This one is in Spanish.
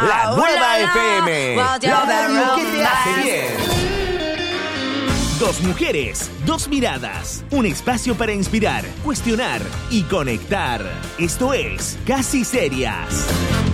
La nueva FM. La radio que te hace bien. Dos mujeres, dos miradas. Un espacio para inspirar, cuestionar y conectar. Esto es Casi Serias.